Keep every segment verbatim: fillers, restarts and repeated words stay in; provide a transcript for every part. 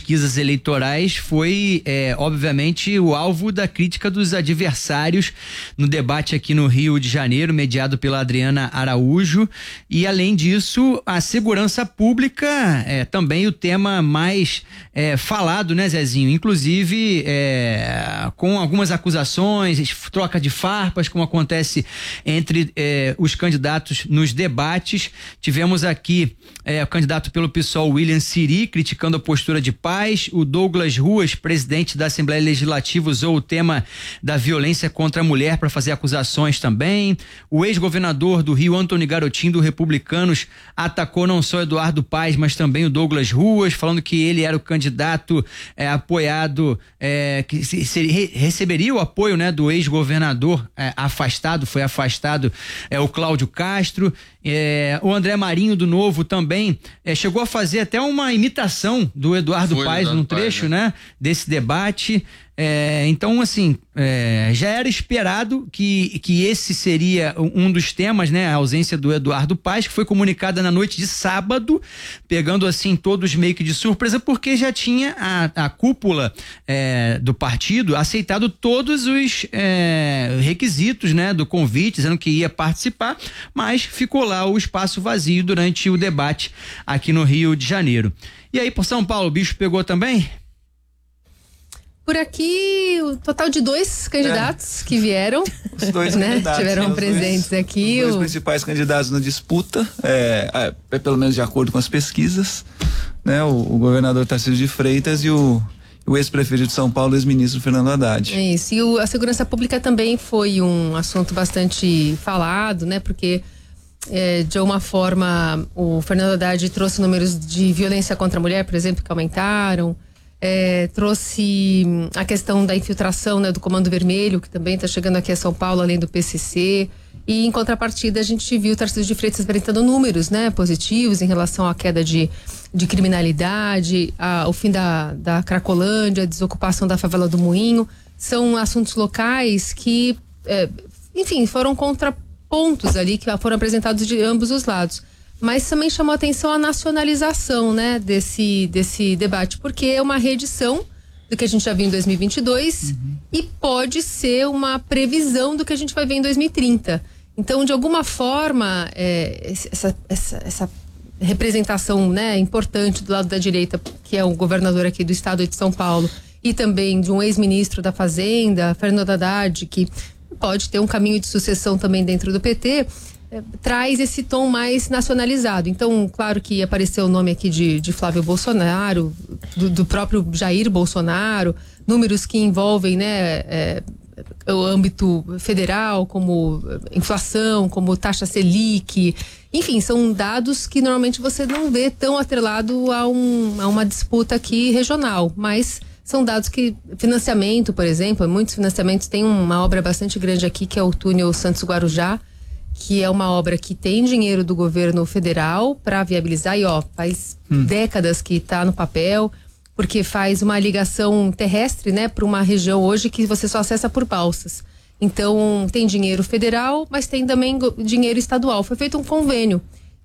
pesquisas eleitorais, foi, é, obviamente, o alvo da crítica dos adversários no debate aqui no Rio de Janeiro, mediado pela Adriana Araújo. E, além disso, a segurança pública é também o tema mais é, falado, né, Zezinho? Inclusive, é, com algumas acusações, troca de farpas, como acontece entre é, os candidatos nos debates. Tivemos aqui é, o candidato pelo PSOL, William Siri, criticando a postura de paz. O Douglas Ruas, presidente da Assembleia Legislativa, usou o tema da violência contra a mulher para fazer acusações também. O ex-governador do Rio, Antony Garotinho, do Republicanos, atacou não só Eduardo Paes, mas também o Douglas Ruas, falando que ele era o candidato é, apoiado, é, que se, se, re, receberia o apoio, né, do ex-governador é, afastado, foi afastado é, o Cláudio Castro. É, o André Marinho, do Novo, também é, chegou a fazer até uma imitação do Eduardo Foi, Paes num trecho, Paes, né? né, desse debate. É, então, assim, é, já era esperado que, que esse seria um dos temas, né? A ausência do Eduardo Paes, que foi comunicada na noite de sábado, pegando, assim, todos meio que de surpresa, porque já tinha a, a cúpula é, do partido aceitado todos os é, requisitos, né, do convite, dizendo que ia participar, mas ficou lá o espaço vazio durante o debate aqui no Rio de Janeiro. E aí, por São Paulo, o bicho pegou também? Por aqui, o total de dois candidatos é. que vieram. Os dois né? candidatos. Tiveram né? presentes dois, aqui. Os dois o... principais candidatos na disputa, é, é, pelo menos de acordo com as pesquisas, né? O, o governador Tarcísio de Freitas e o, o ex-prefeito de São Paulo, ex-ministro Fernando Haddad. É isso. E o, a segurança pública também foi um assunto bastante falado, né? Porque É, de uma forma, o Fernando Haddad trouxe números de violência contra a mulher, por exemplo, que aumentaram. É, trouxe a questão da infiltração, né, do Comando Vermelho, que também está chegando aqui a São Paulo, além do P C C. E em contrapartida, a gente viu o Tarcísio de Freitas apresentando números, né, positivos em relação à queda de, de criminalidade, a, o fim da, da Cracolândia, a desocupação da favela do Moinho. São assuntos locais que, é, enfim, foram contra pontos ali que foram apresentados de ambos os lados. Mas também chamou a atenção a nacionalização, né, desse, desse debate, porque é uma reedição do que a gente já viu em dois mil e vinte e dois uhum. e pode ser uma previsão do que a gente vai ver em dois mil e trinta. Então, de alguma forma, é, essa, essa, essa representação, né, importante do lado da direita, que é o governador aqui do estado de São Paulo, e também de um ex-ministro da Fazenda, Fernando Haddad, que pode ter um caminho de sucessão também dentro do P T, eh, traz esse tom mais nacionalizado. Então, claro que apareceu o nome aqui de, de Flávio Bolsonaro, do, do próprio Jair Bolsonaro, números que envolvem, né, eh, o âmbito federal, como inflação, como taxa Selic, enfim, são dados que normalmente você não vê tão atrelado a, um, a uma disputa aqui regional, mas são dados que, financiamento, por exemplo, muitos financiamentos, tem uma obra bastante grande aqui, que é o túnel Santos-Guarujá, que é uma obra que tem dinheiro do governo federal para viabilizar, e ó, faz hum. décadas que está no papel, porque faz uma ligação terrestre, né, para uma região hoje que você só acessa por balsas. Então, tem dinheiro federal, mas tem também dinheiro estadual. Foi feito um convênio.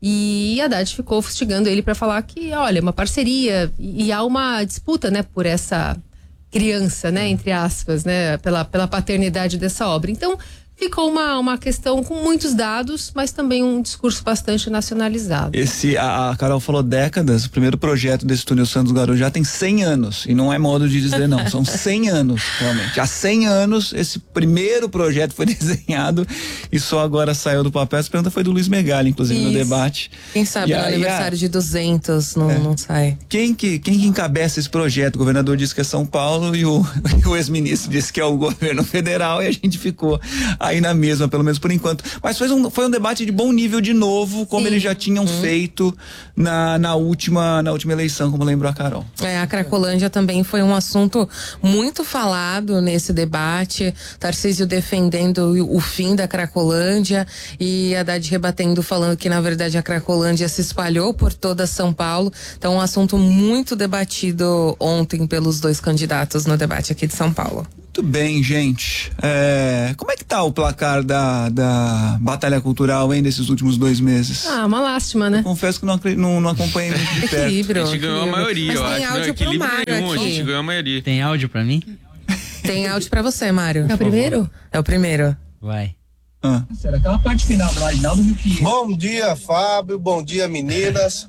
E a Haddad ficou fustigando ele para falar que, olha, uma parceria, e, e há uma disputa, né, por essa criança, né, entre aspas, né, pela, pela paternidade dessa obra. Então, ficou uma, uma questão com muitos dados, mas também um discurso bastante nacionalizado. Esse, a, a Carol falou décadas, o primeiro projeto desse túnel Santos Guarujá tem cem anos, e não é modo de dizer não, são cem anos, realmente. Há cem anos, esse primeiro projeto foi desenhado e só agora saiu do papel. Essa pergunta foi do Luiz Megali, inclusive, Isso. no debate. Quem sabe no aniversário a, de duzentos não, é, não sai. Quem que, quem que encabeça esse projeto? O governador disse que é São Paulo e o, e o ex-ministro disse que é o governo federal, e a gente ficou aí na mesma, pelo menos por enquanto. Mas foi um, foi um debate de bom nível de novo, como Sim. eles já tinham hum. feito na, na, última, na última eleição, como lembrou a Carol. É, a Cracolândia também foi um assunto muito falado nesse debate. Tarcísio defendendo o, o fim da Cracolândia e Haddad rebatendo, falando que na verdade a Cracolândia se espalhou por toda São Paulo. Então, um assunto muito debatido ontem pelos dois candidatos no debate aqui de São Paulo. Muito bem, gente. É, como é que tá o placar da, da Batalha Cultural, hein, desses últimos dois meses? Ah, uma lástima, né? Eu confesso que não, não, não acompanhei muito de perto. Equilíbrio. A gente ganhou a maioria, Mas eu tem acho. Não, áudio pro equilíbrio Mário nenhum, a aqui. gente ganhou a maioria. Tem áudio pra mim? Tem áudio pra você, Mário. É o primeiro? É o primeiro. Vai. Ah. Aquela parte final do Aginaldo Rio Pinheiro. Bom dia, Fábio. Bom dia, meninas.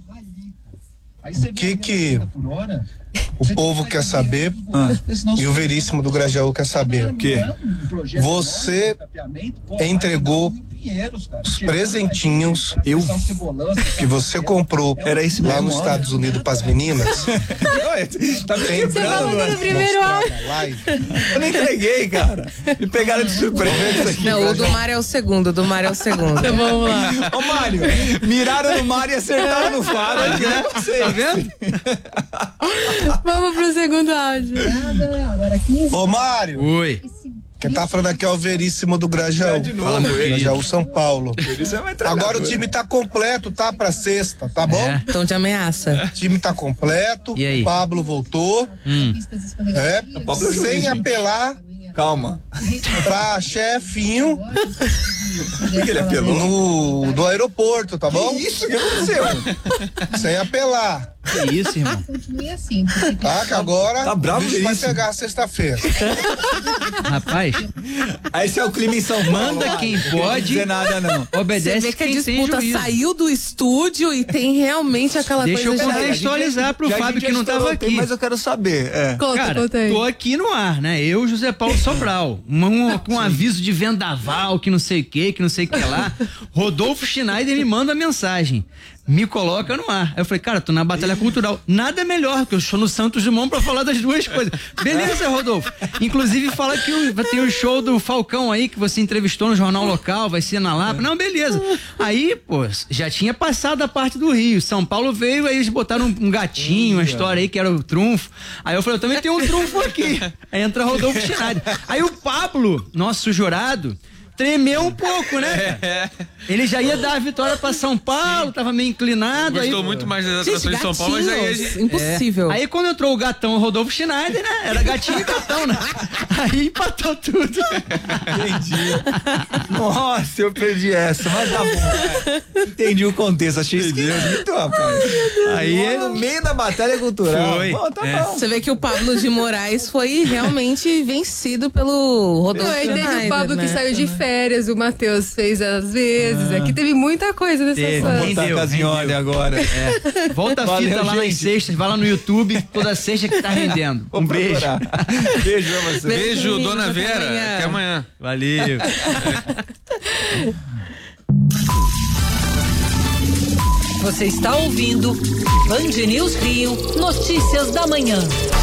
O que que o povo quer saber Ah. e o Veríssimo do Grajaú quer saber? O quê? Você entregou os presentinhos Eu? que você comprou Era esse lá mesmo nos áudio? Estados Unidos para as meninas? Tá me Tem quebrando, como mano. mostrar na live? Eu não entreguei, cara. Me pegaram de surpresa aqui. Não, o do Mário é o segundo, o do Mário é o segundo. Então vamos lá. Ô, Mário, miraram no Mário e acertaram no Fábio. Né? Tá vendo? Vamos pro segundo áudio. Ô, Mário, Oi. quem tá falando aqui é o Veríssimo do Grajaú. De novo, ele. Grajaú, São Paulo. Isso é uma entregadora. Agora o time tá completo, tá? Pra sexta, tá bom? É. Tom de ameaça. O time tá completo. E aí? O Pablo voltou. Hum. É, Pablo é juiz, sem gente. apelar Calma. pra chefinho Por que ele apelou? no, do aeroporto, tá bom? Que isso que aconteceu? Sem apelar, Que isso, irmão? tá? Que agora Tá bravo o bicho vai isso. pegar sexta-feira. Rapaz, Aí esse é o clima em São Paulo. manda quem Não quero pode, dizer nada, não. Você obedece vê que a quem tem disputa juízo. saiu do estúdio e tem realmente aquela Deixa eu coisa já- contextualizar pro Já a Fábio gente que não já tava estourou, aqui. Mas eu quero saber. É. Conta, Cara, conta aí. tô aqui no ar, né? Eu, José Paulo Sobral, um, com um aviso de vendaval, que não sei o que, que não sei o que lá. Rodolfo Schneider me manda mensagem, me coloca no ar. Aí eu falei, cara, tô na Batalha Cultural. Nada melhor, que eu estou no Santos Dumont pra falar das duas coisas. Beleza, Rodolfo. Inclusive, fala que o- vai ter o show do Falcão aí, que você entrevistou no Jornal Local, vai ser na Lapa. Não, beleza. Aí, pô, já tinha passado a parte do Rio. São Paulo veio, aí eles botaram um, um gatinho, uma história aí que era o trunfo. Aí eu falei, eu também tenho um trunfo aqui. Aí entra Rodolfo Schneider. Aí o Pablo, nosso jurado, tremeu um pouco, né? Ele já ia dar a vitória pra São Paulo, tava meio inclinado. Gostou aí, muito mais das Gente, atrações de São Paulo, mas aí a gatinhos, gente... impossível. Aí quando entrou o gatão, o Rodolfo Schneider, né? Era gatinho e gatão, né? Aí empatou tudo. Entendi. Nossa, eu perdi essa, mas tá bom. Entendi o contexto, achei esquisito, rapaz. Aí no meio da batalha cultural. Foi. Pô, tá É. bom. Você vê que o Pablo de Moraes foi realmente vencido pelo Rodolfo Não, aí teve Schneider, o Pablo né? que saiu de férias, o Matheus fez às vezes. Aqui teve muita coisa nessa Teve. história. Vou botar Rendeu, a casinha rendeu. olha agora. É. Volta a Valeu, fita lá nas gente. sextas, vai lá no YouTube, toda sexta que tá rendendo. Vou Um beijo. procurar. Beijo pra você. Beijo, meninos, dona até Vera. amanhã. Até amanhã. Valeu. Você está ouvindo Band News Rio, notícias da manhã.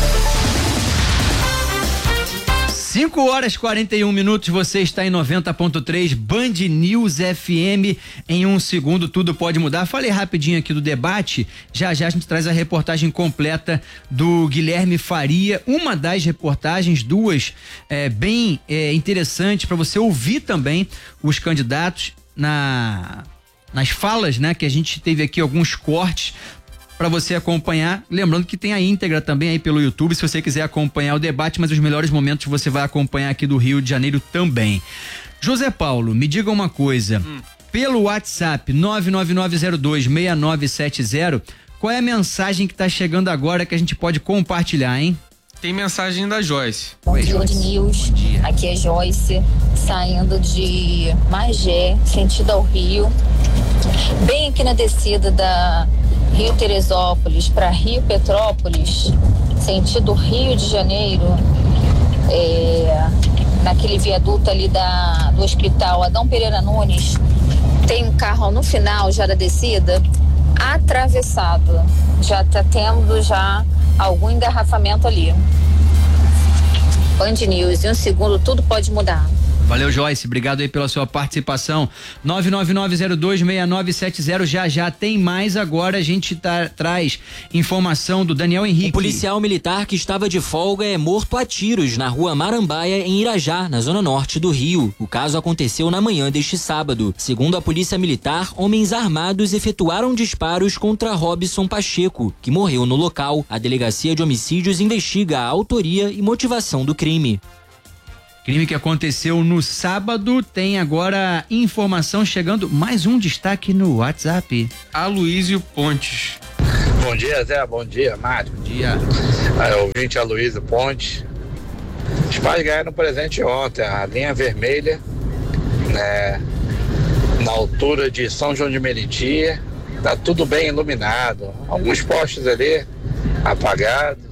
cinco horas e quarenta e um minutos, você está em noventa ponto três, Band News F M. Em um segundo, tudo pode mudar. Falei rapidinho aqui do debate. Já já a gente traz a reportagem completa do Guilherme Faria. Uma das reportagens, duas é, bem é, interessantes para você ouvir também os candidatos na, nas falas, né? Que a gente teve aqui alguns cortes para você acompanhar, lembrando que tem a íntegra também aí pelo YouTube, se você quiser acompanhar o debate, mas os melhores momentos você vai acompanhar aqui do Rio de Janeiro também. José Paulo, me diga uma coisa, hum. pelo WhatsApp nove nove nove zero dois seis nove sete zero, qual é a mensagem que tá chegando agora que a gente pode compartilhar, hein? Tem mensagem da Joyce. Bom Oi, dia, Joyce. News. Bom dia. Aqui é Joyce, saindo de Magé, sentido ao Rio. Bem aqui na descida da Rio Teresópolis para Rio Petrópolis, sentido Rio de Janeiro, é, naquele viaduto ali da, do Hospital Adão Pereira Nunes, tem um carro no final já da descida, atravessado. Já está tendo já algum engarrafamento ali. Band News, em um segundo tudo pode mudar. Valeu, Joyce, obrigado aí pela sua participação. nove nove nove zero dois seis nove sete zero, já já tem mais. Agora a gente tá, traz informação do Daniel Henrique. Um policial militar que estava de folga é morto a tiros na rua Marambaia, em Irajá, na zona norte do Rio. O caso aconteceu na manhã deste sábado. Segundo a polícia militar, homens armados efetuaram disparos contra Robson Pacheco, que morreu no local. A delegacia de homicídios investiga a autoria e motivação do crime. Crime que aconteceu no sábado, tem agora informação chegando, mais um destaque no WhatsApp. Aloísio Pontes. Bom dia, Zé, bom dia, Mário. Bom dia. É, ouvinte Aloísio Pontes. Os pais ganharam um presente ontem, a linha vermelha, né, na altura de São João de Meriti, tá tudo bem iluminado, alguns postes ali apagados,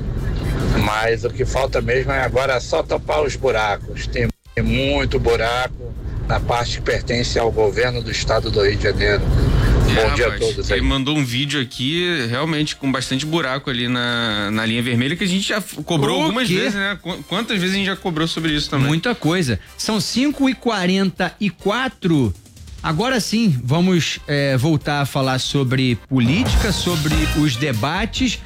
mas o que falta mesmo é agora só tapar os buracos. Tem muito buraco na parte que pertence ao governo do estado do Rio de Janeiro. É, Bom dia rapaz, a todos aí. Ele mandou um vídeo aqui, realmente, com bastante buraco ali na, na linha vermelha, que a gente já cobrou O algumas quê? vezes, né? Qu- Quantas vezes a gente já cobrou sobre isso também? Muita coisa. São cinco e quarenta e quatro. Agora sim, vamos é, voltar a falar sobre política, sobre os debates.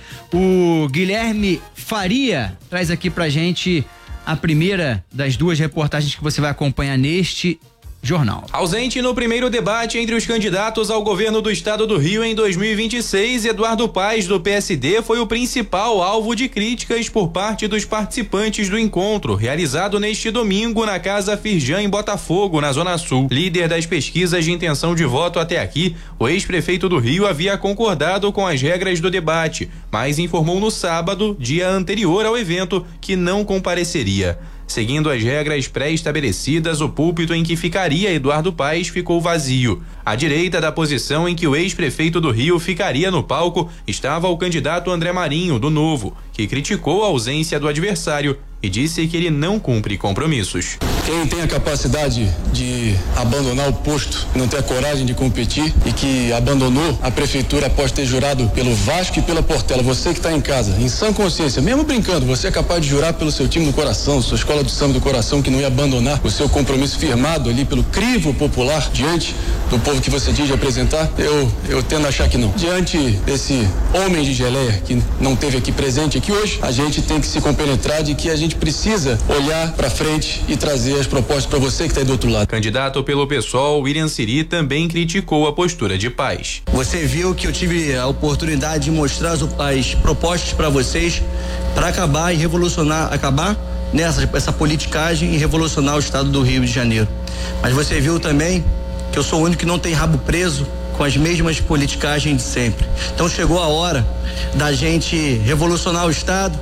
O Guilherme Faria traz aqui pra gente a primeira das duas reportagens que você vai acompanhar neste jornal. Ausente no primeiro debate entre os candidatos ao governo do estado do Rio em dois mil e vinte e seis, Eduardo Paes, do P S D, foi o principal alvo de críticas por parte dos participantes do encontro, realizado neste domingo na Casa Firjan, em Botafogo, na Zona Sul. Líder das pesquisas de intenção de voto até aqui, o ex-prefeito do Rio havia concordado com as regras do debate, mas informou no sábado, dia anterior ao evento, que não compareceria. Seguindo as regras pré-estabelecidas, o púlpito em que ficaria Eduardo Paes ficou vazio. À direita da posição em que o ex-prefeito do Rio ficaria no palco estava o candidato André Marinho, do Novo, que criticou a ausência do adversário e disse que ele não cumpre compromissos. Quem tem a capacidade de abandonar o posto, não ter a coragem de competir e que abandonou a prefeitura após ter jurado pelo Vasco e pela Portela, você que está em casa, em sã consciência, mesmo brincando, você é capaz de jurar pelo seu time do coração, sua escola do samba do coração, que não ia abandonar o seu compromisso firmado ali pelo crivo popular diante do povo que você diz representar? Eu, eu tendo a achar que não. Diante desse homem de geleia que não teve aqui presente aqui hoje, a gente tem que se compenetrar de que a gente precisa olhar para frente e trazer as propostas para você que está aí do outro lado. Candidato pelo PSOL, William Siri, também criticou a postura de Paes. Você viu que eu tive a oportunidade de mostrar as, as propostas para vocês para acabar e revolucionar, acabar nessa essa politicagem e revolucionar o estado do Rio de Janeiro. Mas você viu também que eu sou o único que não tem rabo preso com as mesmas politicagens de sempre. Então chegou a hora da gente revolucionar o estado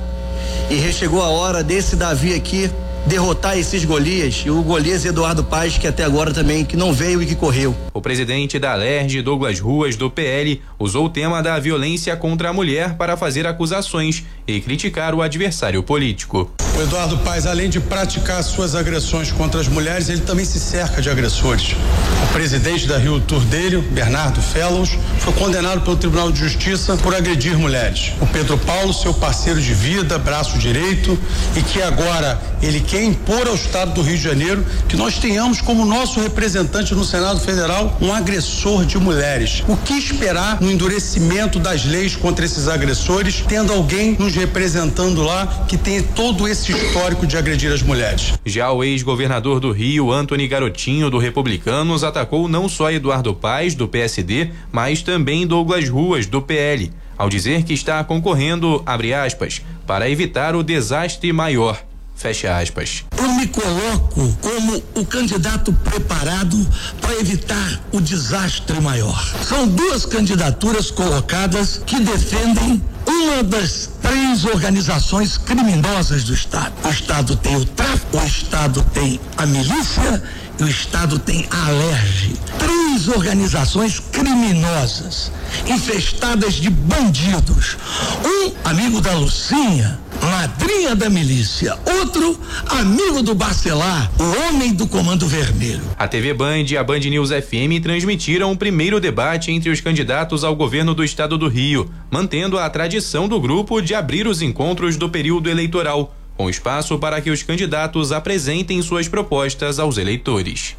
e chegou a hora desse Davi aqui derrotar esses Golias, e o Golias Eduardo Paes, que até agora também que não veio e que correu. O presidente da Alerj, Douglas Ruas, do P L, usou o tema da violência contra a mulher para fazer acusações e criticar o adversário político. O Eduardo Paes, além de praticar suas agressões contra as mulheres, ele também se cerca de agressores. O presidente da Rio Tour dele, Bernardo Fellows, foi condenado pelo Tribunal de Justiça por agredir mulheres. O Pedro Paulo, seu parceiro de vida, braço direito, e que agora ele quer impor ao estado do Rio de Janeiro que nós tenhamos como nosso representante no Senado Federal um agressor de mulheres. O que esperar no endurecimento das leis contra esses agressores, tendo alguém nos representando lá que tem todo esse histórico de agredir as mulheres? Já o ex-governador do Rio, Antony Garotinho, do Republicanos, atacou não só Eduardo Paes, do P S D, mas também Douglas Ruas, do P L, ao dizer que está concorrendo, abre aspas, para evitar o desastre maior. Fecha aspas. Eu me coloco como o candidato preparado para evitar o desastre maior. São duas candidaturas colocadas que defendem uma das três organizações criminosas do Estado. O Estado tem o tráfico, o Estado tem a milícia e o Estado tem a Alerj. Três organizações criminosas, infestadas de bandidos. Um amigo da Lucinha, madrinha da milícia. Outro amigo do Bacelar, o homem do Comando Vermelho. A T V Band e a Band News F M transmitiram o primeiro debate entre os candidatos ao governo do estado do Rio, mantendo a tradição do grupo de abrir os encontros do período eleitoral, com espaço para que os candidatos apresentem suas propostas aos eleitores.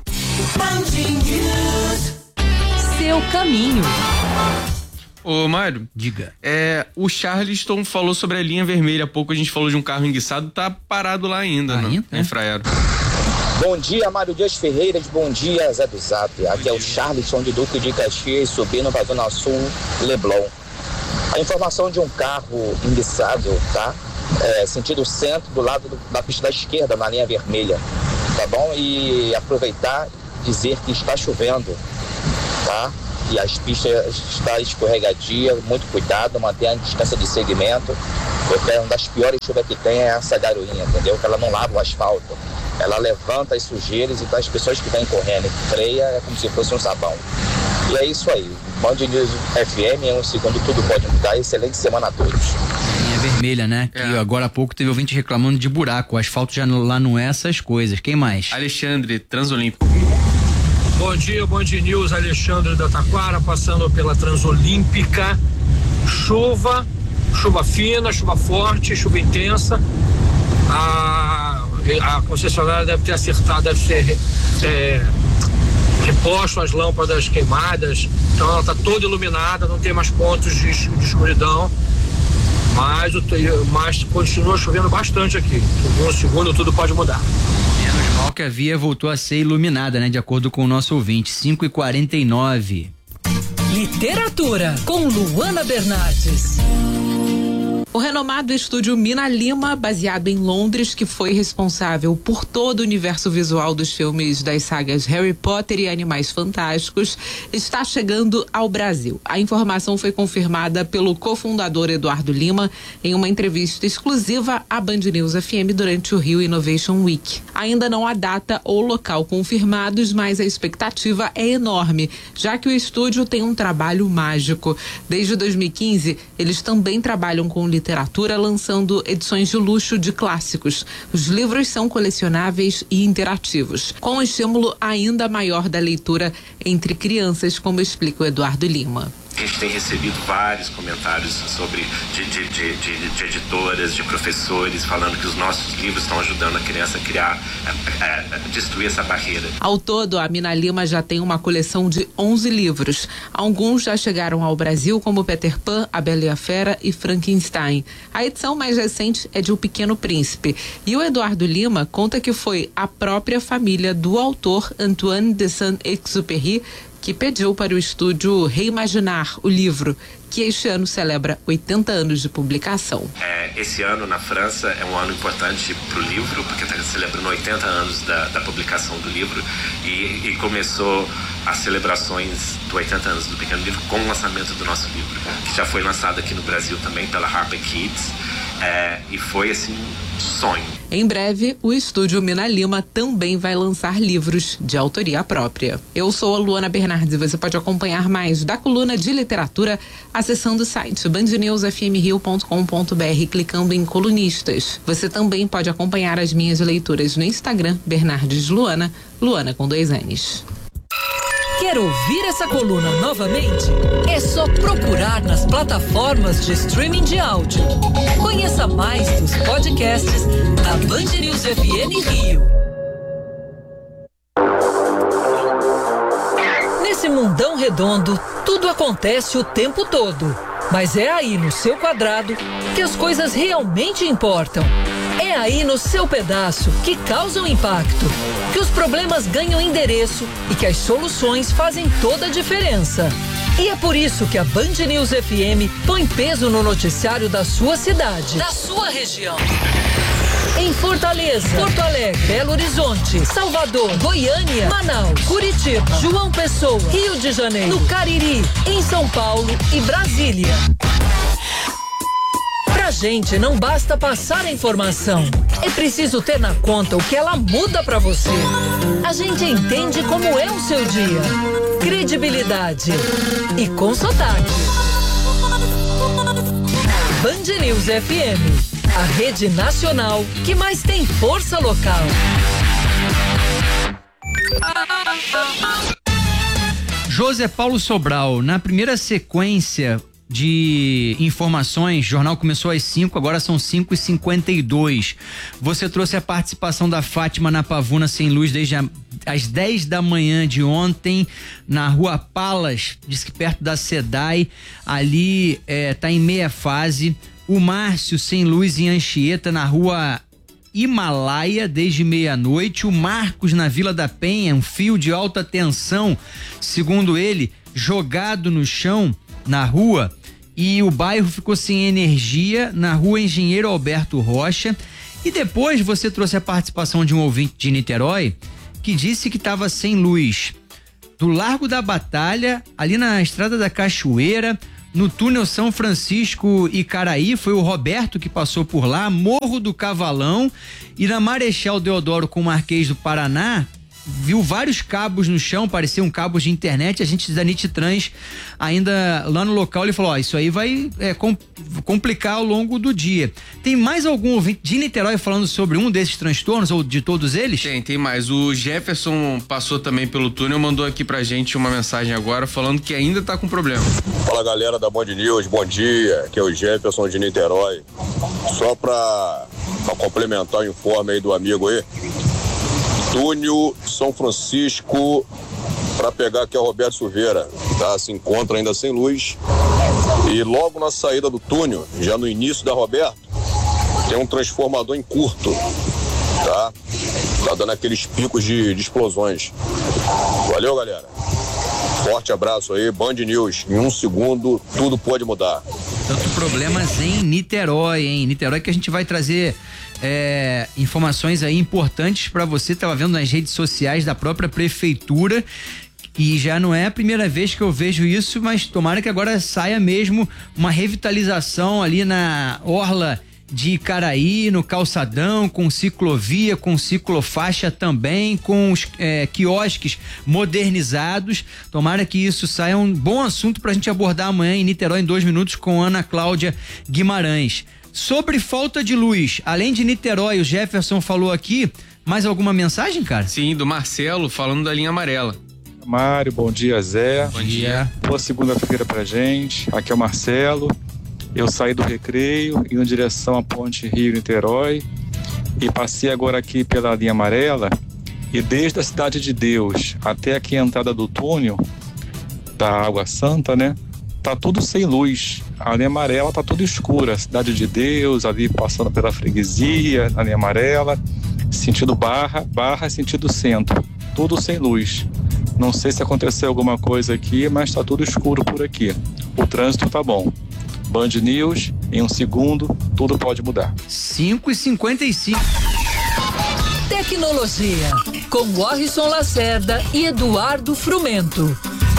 Seu caminho. Ô, Mário. Diga. É, o Charleston falou sobre a linha vermelha. Há pouco a gente falou de um carro enguiçado, tá parado lá ainda, ainda? né? É. Enfraiado. Bom dia, Mário Dias Ferreira, bom dia, Zé do Zap. Aqui é o Charleston de Duque de Caxias, subindo para a Zona Sul, Leblon. A informação de um carro enguiçado, tá? é, sentido centro, do lado do, da pista da esquerda, na linha vermelha, tá bom? E aproveitar e dizer que está chovendo, tá? E as pistas estão escorregadias, muito cuidado, mantenha a distância de segmento, porque uma das piores chuvas que tem é essa garoinha, entendeu? Que ela não lava o asfalto, ela levanta as sujeiras, então as pessoas que vêm correndo e freia é como se fosse um sabão. E é isso aí, Band News F M, em um segundo tudo pode mudar. Excelente semana a todos. Linha vermelha, né? É. Que agora há pouco teve ouvinte reclamando de buraco, o asfalto já lá não é essas coisas. Quem mais? Alexandre, Transolímpico. Bom dia, Band News, Alexandre da Taquara, passando pela Transolímpica. Chuva, chuva fina, chuva forte, chuva intensa. A, a concessionária deve ter acertado, deve ser é, reposto as lâmpadas queimadas, então ela está toda iluminada, não tem mais pontos de, de escuridão, mas, o, mas continua chovendo bastante aqui. No segundo tudo pode mudar. Menos mal que a via voltou a ser iluminada, né? De acordo com o nosso ouvinte, cinco e quarenta e nove. Literatura, com Luana Bernardes. O renomado estúdio Mina Lima, baseado em Londres, que foi responsável por todo o universo visual dos filmes das sagas Harry Potter e Animais Fantásticos, está chegando ao Brasil. A informação foi confirmada pelo cofundador Eduardo Lima em uma entrevista exclusiva à Band News F M durante o Rio Innovation Week. Ainda não há data ou local confirmados, mas a expectativa é enorme, já que o estúdio tem um trabalho mágico. Desde dois mil e quinze, eles também trabalham com literatura, lançando edições de luxo de clássicos. Os livros são colecionáveis e interativos, com um estímulo ainda maior da leitura entre crianças, como explica o Eduardo Lima. A gente tem recebido vários comentários sobre de, de, de, de, de editoras, de professores, falando que os nossos livros estão ajudando a criança a criar, a, a, a destruir essa barreira. Ao todo, a Mina Lima já tem uma coleção de onze livros. Alguns já chegaram ao Brasil, como Peter Pan, A Bela e a Fera e Frankenstein. A edição mais recente é de O Pequeno Príncipe. E o Eduardo Lima conta que foi a própria família do autor Antoine de Saint-Exupéry que pediu para o estúdio reimaginar o livro, que este ano celebra oitenta anos de publicação. É, esse ano na França é um ano importante para o livro, porque está celebrando oitenta anos da, da publicação do livro e, e começou as celebrações dos oitenta anos do Pequeno Livro com o lançamento do nosso livro, que já foi lançado aqui no Brasil também pela Harper Kids, é, e foi assim um sonho. Em breve, o estúdio Mina Lima também vai lançar livros de autoria própria. Eu sou a Luana Bernardes e você pode acompanhar mais da coluna de literatura acessando o site band news f m rio ponto com ponto b r clicando em colunistas. Você também pode acompanhar as minhas leituras no Instagram, Bernardes Luana, Luana com dois N's. Quer ouvir essa coluna novamente? É só procurar nas plataformas de streaming de áudio. Conheça mais dos podcasts da Band News F M Rio. Nesse mundão redondo, tudo acontece o tempo todo. Mas é aí no seu quadrado que as coisas realmente importam. É aí no seu pedaço que causam impacto, que os problemas ganham endereço e que as soluções fazem toda a diferença. E é por isso que a Band News F M põe peso no noticiário da sua cidade, da sua região. Em Fortaleza, Porto Alegre, Belo Horizonte, Salvador, Goiânia, Manaus, Curitiba, João Pessoa, Rio de Janeiro, no Cariri, em São Paulo e Brasília. Pra gente não basta passar a informação, é preciso ter na conta o que ela muda pra você. A gente entende como é o seu dia. Credibilidade e com sotaque. Band News F M, a rede nacional que mais tem força local. José Paulo Sobral, na primeira sequência de informações, o jornal começou às cinco, agora são cinco e cinquenta e dois. Você trouxe a participação da Fátima na Pavuna Sem Luz desde a, as dez da manhã de ontem, na rua Palas, diz que perto da SEDAI, ali é, tá em meia fase. O Márcio Sem Luz em Anchieta, na rua Himalaia, desde meia-noite. O Marcos na Vila da Penha, um fio de alta tensão, segundo ele, jogado no chão na rua. e o bairro ficou sem energia na rua Engenheiro Alberto Rocha. E depois você trouxe a participação de um ouvinte de Niterói que disse que estava sem luz do Largo da Batalha, ali na Estrada da Cachoeira, no túnel São Francisco e Caraí, foi o Roberto que passou por lá, Morro do Cavalão, e na Marechal Deodoro com Marquês do Paraná, viu vários cabos no chão, pareciam cabos de internet. A gente da Nititrans, ainda lá no local, ele falou, ó, isso aí vai é, com, complicar ao longo do dia. Tem mais algum ouvinte de Niterói falando sobre um desses transtornos, ou de todos eles? Tem, tem mais. O Jefferson passou também pelo túnel, mandou aqui pra gente uma mensagem agora, falando que ainda tá com problema. Fala, galera da Band News, bom dia, aqui é o Jefferson de Niterói. Só pra, pra complementar o informe aí do amigo aí, túnel São Francisco para pegar aqui a Roberto Silveira, tá? Se encontra ainda sem luz, e logo na saída do túnel, já no início da Roberto, tem um transformador em curto, tá? Tá dando aqueles picos de, de explosões. Valeu, galera. Forte abraço aí, Band News. Em um segundo, tudo pode mudar. Tanto problemas em Niterói, hein? Niterói que a gente vai trazer é, informações aí importantes para você. Tava vendo nas redes sociais da própria prefeitura. E já não é a primeira vez que eu vejo isso, mas tomara que agora saia mesmo uma revitalização ali na orla de Caraí, no calçadão, com ciclovia, com ciclofaixa também, com os é, quiosques modernizados. Tomara que isso saia um bom assunto pra gente abordar amanhã em Niterói em dois minutos com Ana Cláudia Guimarães. Sobre falta de luz, além de Niterói, o Jefferson falou aqui, mais alguma mensagem, cara? Sim, do Marcelo, falando da linha amarela. Mário, bom dia, Zé. Bom dia. Boa segunda-feira pra gente. Aqui é o Marcelo. Eu saí do Recreio, indo em direção à Ponte Rio-Niterói, e passei agora aqui pela linha amarela, e desde a Cidade de Deus até aqui a entrada do túnel da Água Santa, né? Tá tudo sem luz. A linha amarela tá tudo escura. Cidade de Deus, ali passando pela freguesia, na linha amarela, sentido Barra, Barra sentido centro. Tudo sem luz. Não sei se aconteceu alguma coisa aqui, mas tá tudo escuro por aqui. O trânsito tá bom. Band News, em um segundo, tudo pode mudar. cinco e cinquenta e cinco. Tecnologia, com Warrison Lacerda e Eduardo Frumento.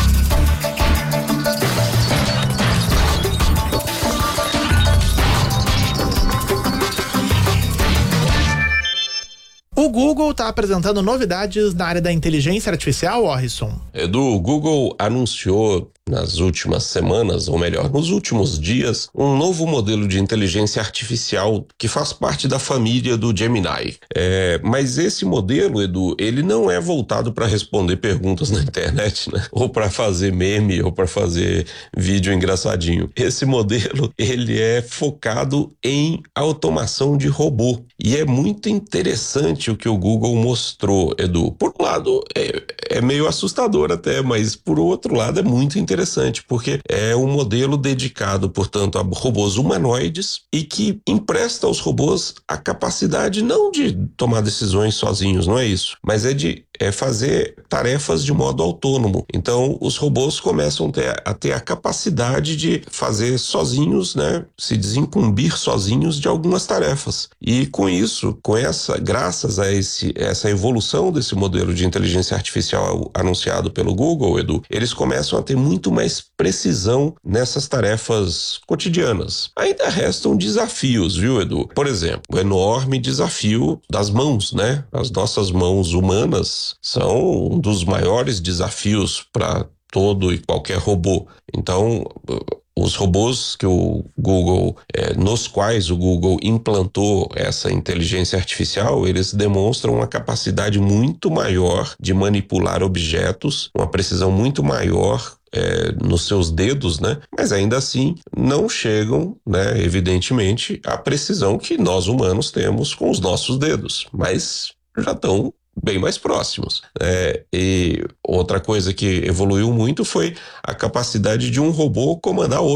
O Google está apresentando novidades na área da inteligência artificial, Warrison. Edu, o Google anunciou nas últimas semanas, ou melhor, nos últimos dias, um novo modelo de inteligência artificial que faz parte da família do Gemini. É, mas esse modelo, Edu, ele não é voltado para responder perguntas na internet, né? Ou para fazer meme, ou para fazer vídeo engraçadinho. Esse modelo, ele é focado em automação de robô. E é muito interessante o que o Google mostrou, Edu. Por um lado, é, é meio assustador até, mas por outro lado é muito interessante. Interessante, porque é um modelo dedicado, portanto, a robôs humanoides e que empresta aos robôs a capacidade não de tomar decisões sozinhos, não é isso, mas é de é fazer tarefas de modo autônomo. Então, os robôs começam a ter, a ter a capacidade de fazer sozinhos, né, se desincumbir sozinhos de algumas tarefas. E com isso, com essa, graças a esse, essa evolução desse modelo de inteligência artificial anunciado pelo Google, Edu, eles começam a ter muito mais precisão nessas tarefas cotidianas. Ainda restam desafios, viu, Edu? Por exemplo, o enorme desafio das mãos, né? As nossas mãos humanas são um dos maiores desafios para todo e qualquer robô. Então, os robôs que o Google, é, nos quais o Google implantou essa inteligência artificial, eles demonstram uma capacidade muito maior de manipular objetos, uma precisão muito maior É, nos seus dedos, né? Mas ainda assim não chegam, né, evidentemente, à precisão que nós humanos temos com os nossos dedos, mas já estão bem mais próximos. É, e outra coisa que evoluiu muito foi a capacidade de um robô comandar outro.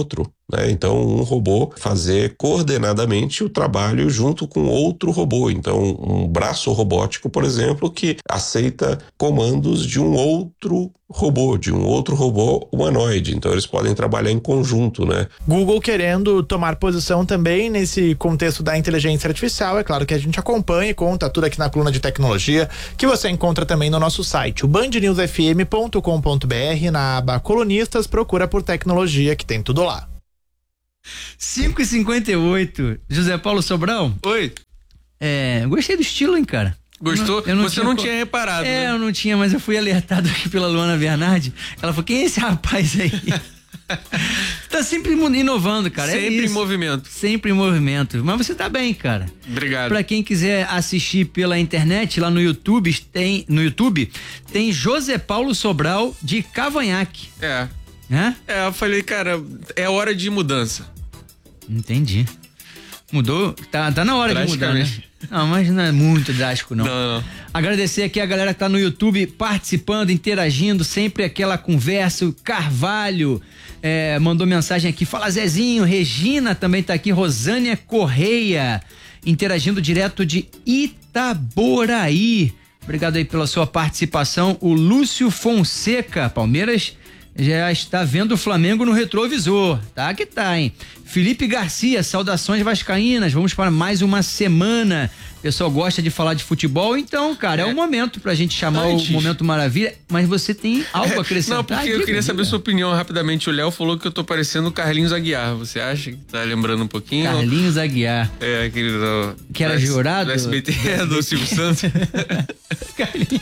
né? Então, um robô fazer coordenadamente o trabalho junto com outro robô. Então, um braço robótico, por exemplo, que aceita comandos de um outro robô, de um outro robô humanoide. Então, eles podem trabalhar em conjunto, né? Google querendo tomar posição também nesse contexto da inteligência artificial. É claro que a gente acompanha e conta tudo aqui na coluna de tecnologia, que você encontra também no nosso site, o band news f m ponto com ponto b r, na aba colunistas, procura por tecnologia, que tem tudo lá. cinco e cinquenta e oito, José Paulo Sobral? Oi. É, gostei do estilo, hein, cara? Gostou? Eu não Você tinha não co- tinha reparado, É, né? eu não tinha, mas eu fui alertado aqui pela Luana Bernardi. Ela falou, quem é esse rapaz aí? Tá sempre inovando, cara. Sempre é em isso. movimento. Sempre em movimento. Mas você tá bem, cara. Obrigado. Pra quem quiser assistir pela internet, lá no YouTube tem, no YouTube, tem José Paulo Sobral de Cavanhaque. É. Né? É, eu falei, cara, é hora de mudança. Entendi. Mudou? Tá, tá na hora de mudar, né? Drasticamente. Não, mas não é muito drástico, não. Não, não. Agradecer aqui a galera que tá no YouTube participando, interagindo, sempre aquela conversa. O Carvalho é, mandou mensagem aqui. Fala, Zezinho. Regina também tá aqui. Rosânia Correia, interagindo direto de Itaboraí. Obrigado aí pela sua participação. O Lúcio Fonseca, Palmeiras já está vendo o Flamengo no retrovisor. Tá que tá, hein? Felipe Garcia, saudações vascaínas. Vamos para mais uma semana. O pessoal gosta de falar de futebol, então, cara, é, é o momento pra gente chamar Antes. o Momento Maravilha. Mas você tem algo a acrescentar? Não, porque diga, eu queria saber diga. sua opinião rapidamente. O Léo falou que eu tô parecendo o Carlinhos Aguiar. Você acha que tá lembrando um pouquinho? Carlinhos Aguiar. É, aquele do... Que era do, jurado? Do S B T, do, do Silvio Santos. Carlinhos.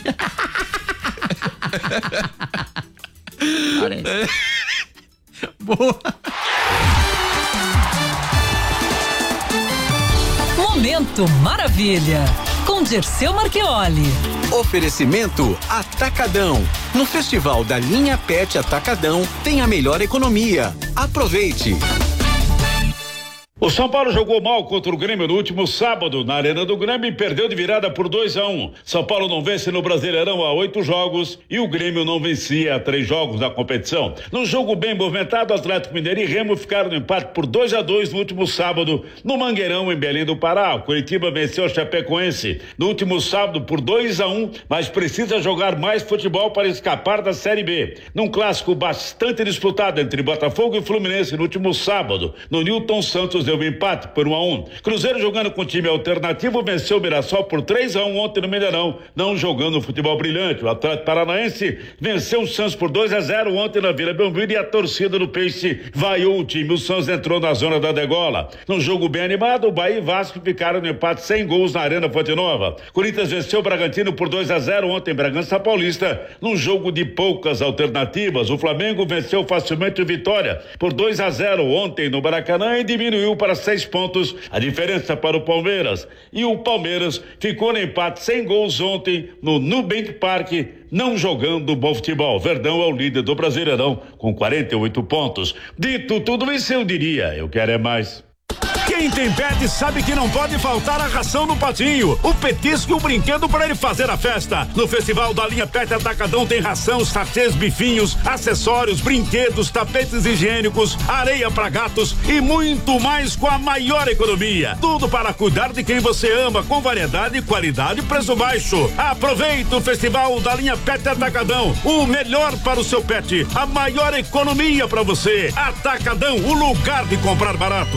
Boa. Momento Maravilha, com Dirceu Marchioli. Oferecimento Atacadão. No Festival da Linha Pet Atacadão tem a melhor economia. Aproveite. O São Paulo jogou mal contra o Grêmio no último sábado na Arena do Grêmio e perdeu de virada por dois a um. São Paulo não vence no Brasileirão há oito jogos e o Grêmio não vencia há três jogos na competição. No jogo bem movimentado, Atlético Mineiro e Remo ficaram no empate por dois a dois no último sábado no Mangueirão, em Belém do Pará. O Curitiba venceu o Chapecoense no último sábado por dois a um, mas precisa jogar mais futebol para escapar da Série B. Num clássico bastante disputado entre Botafogo e Fluminense no último sábado, no Newton Santos deu um empate por um a um. Cruzeiro, jogando com time alternativo, venceu o Mirassol por três a um ontem no Mineirão, não jogando futebol brilhante. O Atlético Paranaense venceu o Santos por dois a zero ontem na Vila Belmiro e a torcida do Peixe vaiou o time. O Santos entrou na zona da degola. Num jogo bem animado, o Bahia e Vasco ficaram no empate sem gols na Arena Fonte Nova. Corinthians venceu o Bragantino por dois a zero ontem em Bragança Paulista, num jogo de poucas alternativas. O Flamengo venceu facilmente o Vitória por dois a zero ontem no Maracanã e diminuiu para seis pontos a diferença para o Palmeiras. E o Palmeiras ficou no empate sem gols ontem no Nubank Park, não jogando bom futebol. Verdão é o líder do Brasileirão com quarenta e oito pontos. Dito tudo isso, eu diria, eu quero é mais. Quem tem pet sabe que não pode faltar a ração no patinho, o petisco e o brinquedo para ele fazer a festa. No Festival da Linha Pet Atacadão tem ração, sachês, bifinhos, acessórios, brinquedos, tapetes higiênicos, areia para gatos e muito mais com a maior economia. Tudo para cuidar de quem você ama, com variedade, qualidade e preço baixo. Aproveita o Festival da Linha Pet Atacadão, o melhor para o seu pet, a maior economia para você. Atacadão, o lugar de comprar barato.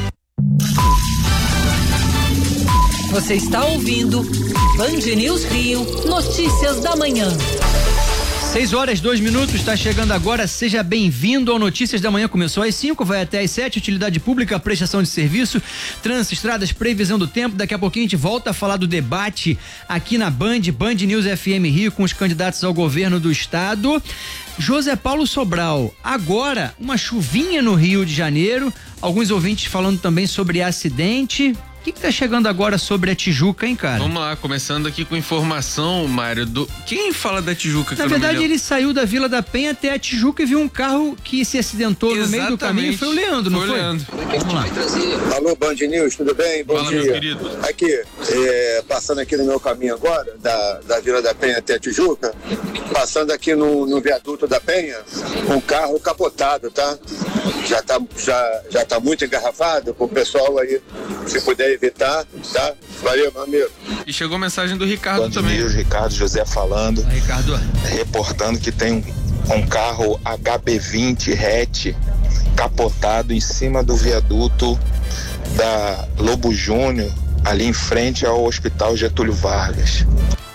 Você está ouvindo Band News Rio, notícias da manhã. seis horas, dois minutos, está chegando agora. Seja bem-vindo ao Notícias da Manhã. Começou às cinco, vai até às sete. Utilidade pública, prestação de serviço, trânsito, estradas, previsão do tempo. Daqui a pouquinho a gente volta a falar do debate aqui na Band, Band News F M Rio, com os candidatos ao governo do estado. José Paulo Sobral, agora uma chuvinha no Rio de Janeiro. Alguns ouvintes falando também sobre acidente. O que que tá chegando agora sobre a Tijuca, hein, cara? Vamos lá, começando aqui com informação, Mário, do... Quem fala da Tijuca? Na verdade, ele saiu da Vila da Penha até a Tijuca e viu um carro que se acidentou Exatamente. no meio do caminho. Foi o Leandro, não foi? Foi o Leandro. Vamos lá. Alô, Band News, tudo bem? Bom Fala, dia. meu querido. Aqui, é, passando aqui no meu caminho agora, da, da Vila da Penha até a Tijuca, passando aqui no, no viaduto da Penha, um carro capotado, tá? já tá, já, já tá muito engarrafado, pro pessoal aí, se puder evitar, tá? Valeu, meu amigo. E chegou mensagem do Ricardo Bom também. Dia, Ricardo José falando, Olá, Ricardo. reportando que tem um, um carro H B vinte hatch capotado em cima do viaduto da Lobo Júnior, ali em frente ao Hospital Getúlio Vargas.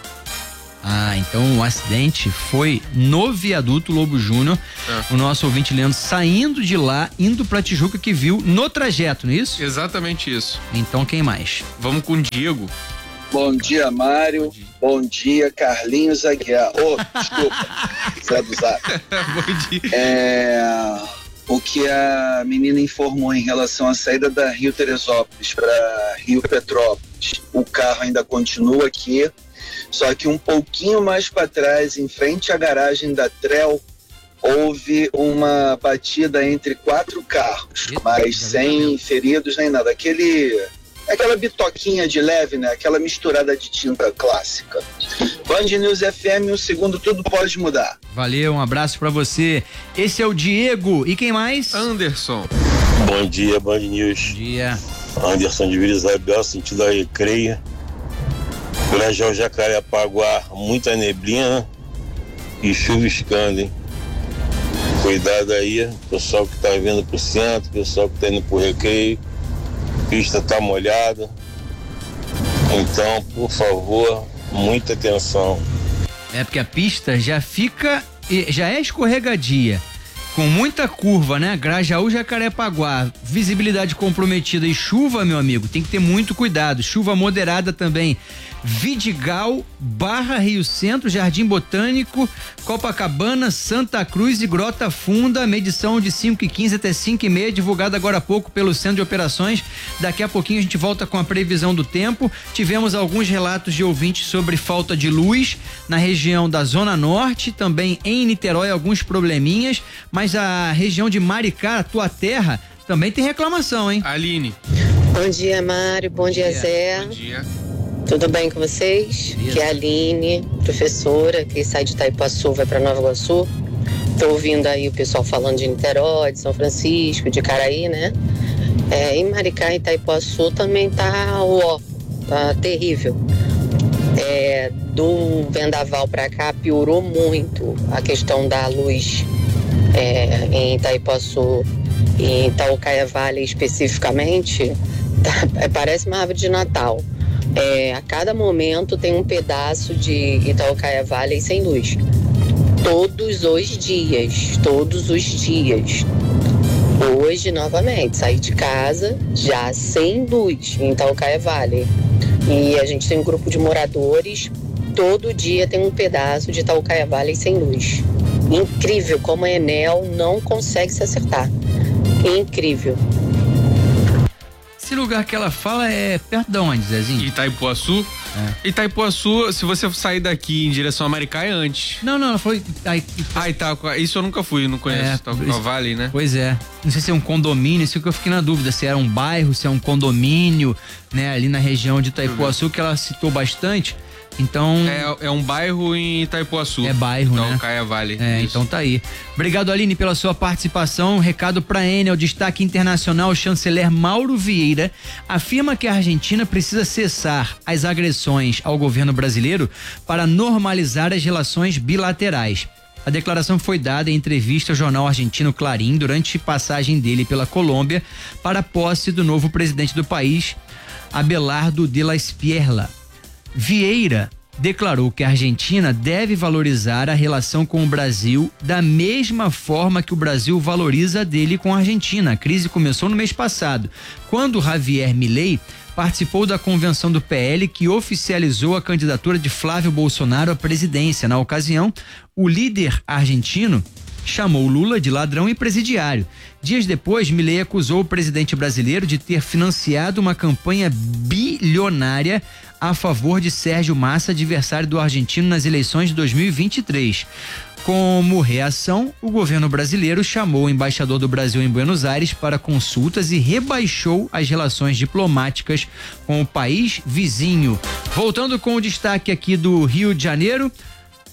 Ah, então o acidente foi no viaduto Lobo Júnior. É. O nosso ouvinte Leandro saindo de lá, indo pra Tijuca, que viu no trajeto, não é isso? Exatamente isso. Então quem mais? Vamos com o Diego. Bom dia, Mário. Bom dia, Bom dia Carlinhos Aguiar. Oh, desculpa. Zé do Zap. Bom dia. É, o que a menina informou em relação à saída da Rio Teresópolis para Rio Petrópolis. O carro ainda continua aqui. Só que um pouquinho mais para trás, em frente à garagem da Trel, houve uma batida entre quatro carros, mas sem feridos nem nada. Aquele, aquela bitoquinha de leve, né? Aquela misturada de tinta clássica. Band News F M, o segundo tudo pode mudar. Valeu, um abraço para você. Esse é o Diego. E quem mais? Anderson. Bom dia, Band News. Bom dia. Anderson de Vila Isabel, sentido da Recreia. Colégio Jacarepaguá, muita neblina e chuviscando, hein? Cuidado aí, pessoal que tá vindo pro centro, pessoal que tá indo pro Recreio, pista tá molhada. Então, por favor, muita atenção. É porque a pista já fica, já é escorregadia, com muita curva, né? Grajaú, Jacarepaguá, visibilidade comprometida e chuva, meu amigo, tem que ter muito cuidado. Chuva moderada também. Vidigal, Barra, Rio Centro, Jardim Botânico, Copacabana, Santa Cruz e Grota Funda, medição de cinco e quinze até cinco e meia, divulgada agora há pouco pelo Centro de Operações. Daqui a pouquinho a gente volta com a previsão do tempo. Tivemos alguns relatos de ouvintes sobre falta de luz na região da Zona Norte, também em Niterói alguns probleminhas, mas a região de Maricá, a tua terra, também tem reclamação, hein? Aline. Bom dia, Mário, bom dia, Zé. Bom dia. Tudo bem com vocês? Aqui é a Aline, professora, que sai de Itaipuaçu, vai para Nova Iguaçu. Tô ouvindo aí o pessoal falando de Niterói, de São Francisco, de Caraí, né? É, em Maricá e Itaipuaçu também tá ó, tá terrível. É, do vendaval para cá piorou muito a questão da luz é, em Itaipuaçu e em Itaucaia Valley especificamente. Tá, parece uma árvore de Natal. É, a cada momento tem um pedaço de Itaucaia Valley sem luz. Todos os dias, todos os dias. Hoje, novamente, saí de casa já sem luz em Itaucaia Valley. E a gente tem um grupo de moradores, todo dia tem um pedaço de Itaucaia Valley sem luz. Incrível como a Enel não consegue se acertar. Incrível. Esse lugar que ela fala é perto de onde, Zezinho? Itaipuaçu. É. Itaipuaçu, se você sair daqui em direção a Maricá, é antes. Não, não, ela foi... Aí, ah, Itauca, isso eu nunca fui, não conheço. É, Itauca Valley, né? Pois é. Não sei se é um condomínio, isso que eu fiquei na dúvida, se era um bairro, se é um condomínio, né? Ali na região de Itaipuaçu, que ela citou bastante. Então... É, é um bairro em Itaipuaçu. É bairro, então, né? Caia Vale. É, isso. Então tá aí. Obrigado, Aline, pela sua participação. Recado pra Enel, destaque internacional, o chanceler Mauro Vieira afirma que a Argentina precisa cessar as agressões ao governo brasileiro para normalizar as relações bilaterais. A declaração foi dada em entrevista ao jornal argentino Clarín durante passagem dele pela Colômbia para a posse do novo presidente do país, Abelardo de la Espriella. Vieira declarou que a Argentina deve valorizar a relação com o Brasil da mesma forma que o Brasil valoriza a dele com a Argentina. A crise começou no mês passado, quando Javier Milei participou da convenção do P L que oficializou a candidatura de Flávio Bolsonaro à presidência. Na ocasião, o líder argentino chamou Lula de ladrão e presidiário. Dias depois, Milei acusou o presidente brasileiro de ter financiado uma campanha bilionária a favor de Sérgio Massa, adversário do argentino nas eleições de dois mil e vinte e três. Como reação, o governo brasileiro chamou o embaixador do Brasil em Buenos Aires para consultas e rebaixou as relações diplomáticas com o país vizinho. Voltando com o destaque aqui do Rio de Janeiro,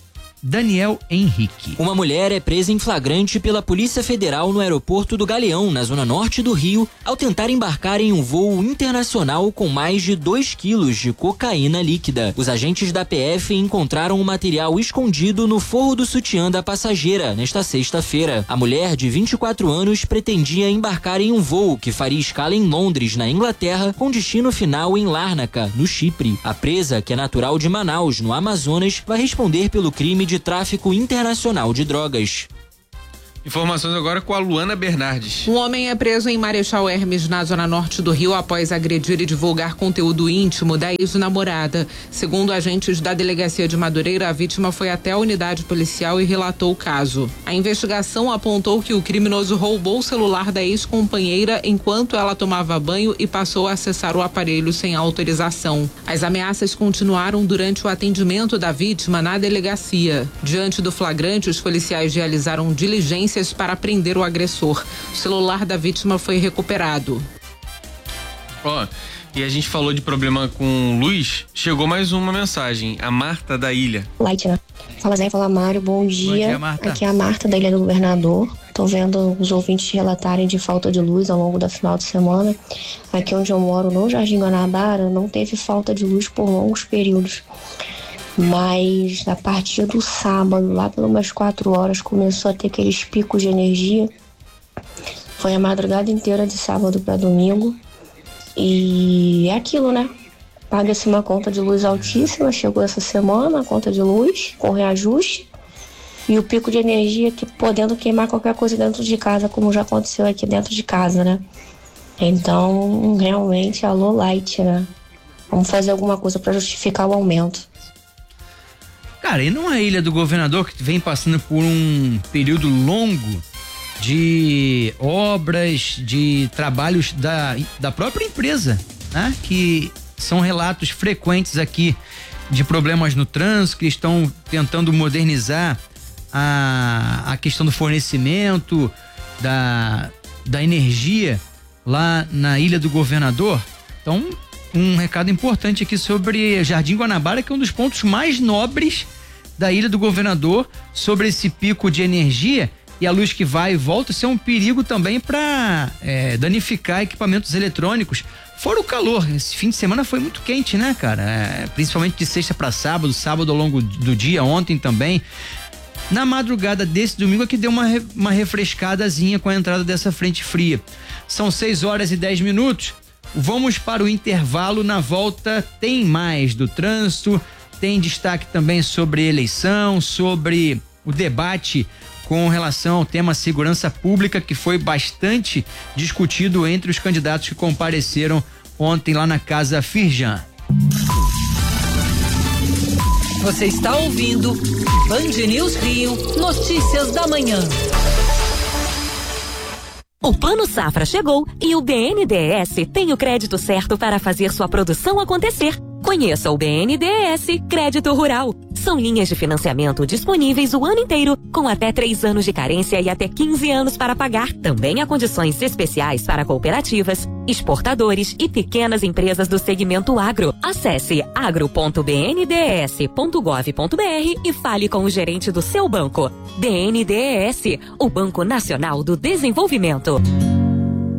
Daniel Henrique. Uma mulher é presa em flagrante pela Polícia Federal no aeroporto do Galeão, na zona norte do Rio, ao tentar embarcar em um voo internacional com mais de dois quilos de cocaína líquida. Os agentes da P F encontraram o material escondido no forro do sutiã da passageira nesta sexta-feira. A mulher, de vinte e quatro anos, pretendia embarcar em um voo que faria escala em Londres, na Inglaterra, com destino final em Lárnaca, no Chipre. A presa, que é natural de Manaus, no Amazonas, vai responder pelo crime de tráfico internacional de drogas. Informações agora com a Luana Bernardes. Um homem é preso em Marechal Hermes, na zona norte do Rio, após agredir e divulgar conteúdo íntimo da ex-namorada. Segundo agentes da delegacia de Madureira, a vítima foi até a unidade policial e relatou o caso. A investigação apontou que o criminoso roubou o celular da ex-companheira enquanto ela tomava banho e passou a acessar o aparelho sem autorização. As ameaças continuaram durante o atendimento da vítima na delegacia. Diante do flagrante, os policiais realizaram diligência para prender o agressor. O celular da vítima foi recuperado. Ó, oh, e a gente falou de problema com luz, chegou mais uma mensagem, a Marta da Ilha. Light, né? Fala Zé, fala Mário, bom dia. Bom dia, Marta. Aqui é a Marta da Ilha do Governador. Tô vendo os ouvintes relatarem de falta de luz ao longo da final de semana. Aqui onde eu moro, no Jardim Guanabara, não teve falta de luz por longos períodos. Mas a partir do sábado, lá por umas quatro horas, começou a ter aqueles picos de energia. Foi a madrugada inteira de sábado para domingo. E é aquilo, né? Paga-se uma conta de luz altíssima, chegou essa semana a conta de luz, com reajuste. E o pico de energia que podendo queimar qualquer coisa dentro de casa, como já aconteceu aqui dentro de casa, né? Então, realmente, alô Light, né? Vamos fazer alguma coisa para justificar o aumento. Cara, e não é a Ilha do Governador que vem passando por um período longo de obras, de trabalhos da, da própria empresa, né? Que são relatos frequentes aqui de problemas no trânsito, que estão tentando modernizar a, a questão do fornecimento da, da energia lá na Ilha do Governador. Então, um recado importante aqui sobre Jardim Guanabara, que é um dos pontos mais nobres da Ilha do Governador, sobre esse pico de energia e a luz que vai e volta. Isso é um perigo também para é, danificar equipamentos eletrônicos. Fora o calor, esse fim de semana foi muito quente, né, cara? É, principalmente de sexta para sábado, sábado ao longo do dia, ontem também. Na madrugada desse domingo é que deu uma, uma refrescadazinha com a entrada dessa frente fria. São seis horas e dez minutos. Vamos para o intervalo. Na volta tem mais do trânsito, tem destaque também sobre eleição, sobre o debate com relação ao tema segurança pública, que foi bastante discutido entre os candidatos que compareceram ontem lá na Casa Firjan. Você está ouvindo Band News Rio, notícias da manhã. O Plano Safra chegou e o B N D E S tem o crédito certo para fazer sua produção acontecer. Conheça o B N D E S Crédito Rural. São linhas de financiamento disponíveis o ano inteiro, com até três anos de carência e até quinze anos para pagar. Também há condições especiais para cooperativas, exportadores e pequenas empresas do segmento agro. Acesse agro ponto b n d s ponto gov ponto b r e fale com o gerente do seu banco. B N D E S, o Banco Nacional do Desenvolvimento.